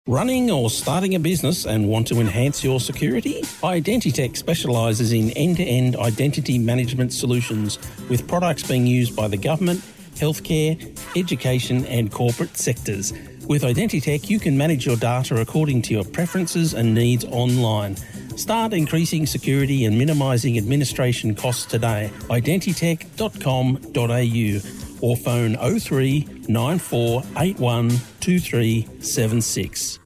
Running or starting a business and want to enhance your security? Identitech specialises in end-to-end identity management solutions with products being used by the government, healthcare, education and corporate sectors. With Identitech, you can manage your data according to your preferences and needs online. Start increasing security and minimising administration costs today. Identitech.com.au or phone 03 9481 2376.